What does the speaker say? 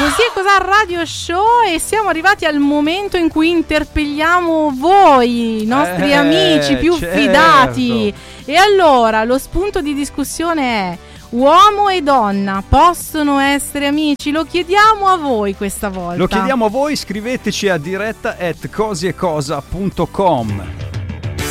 Così è Cos'ha Radio Show e siamo arrivati al momento in cui interpelliamo voi, i nostri amici più fidati. E allora, lo spunto di discussione è: uomo e donna possono essere amici? Lo chiediamo a voi questa volta. Lo chiediamo a voi, scriveteci a diretta@cosiecosa.com.